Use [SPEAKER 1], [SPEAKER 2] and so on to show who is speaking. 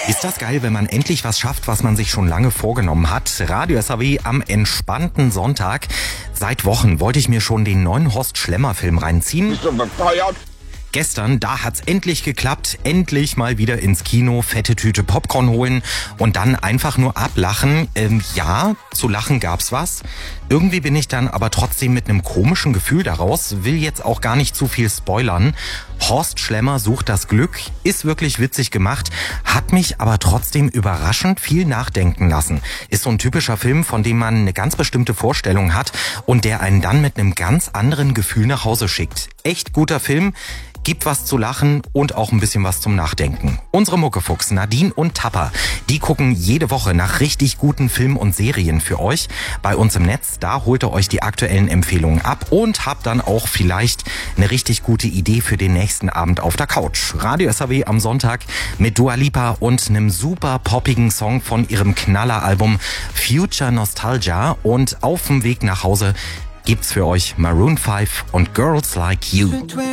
[SPEAKER 1] Ist das geil, wenn man endlich was schafft, was man sich schon lange vorgenommen hat? Radio SAW am entspannten Sonntag. Seit Wochen wollte ich mir schon den neuen Horst Schlemmer-Film reinziehen.
[SPEAKER 2] Bist du bescheuert?
[SPEAKER 1] Gestern, da hat's endlich geklappt. Endlich mal wieder ins Kino, fette Tüte Popcorn holen und dann einfach nur ablachen. Ja, zu lachen gab's was. Irgendwie bin ich dann aber trotzdem mit einem komischen Gefühl daraus. Will jetzt auch gar nicht zu viel spoilern. Horst Schlemmer sucht das Glück, ist wirklich witzig gemacht, hat mich aber trotzdem überraschend viel nachdenken lassen. Ist so ein typischer Film, von dem man eine ganz bestimmte Vorstellung hat und der einen dann mit einem ganz anderen Gefühl nach Hause schickt. Echt guter Film. Gibt was zu lachen und auch ein bisschen was zum Nachdenken. Unsere Muckefuchs Nadine und Tapper, die gucken jede Woche nach richtig guten Filmen und Serien für euch. Bei uns im Netz, da holt ihr euch die aktuellen Empfehlungen ab und habt dann auch vielleicht eine richtig gute Idee für den nächsten Abend auf der Couch. Radio SAW am Sonntag mit Dua Lipa und einem super poppigen Song von ihrem Knalleralbum Future Nostalgia. Und auf dem Weg nach Hause gibt's für euch Maroon 5 und Girls Like You.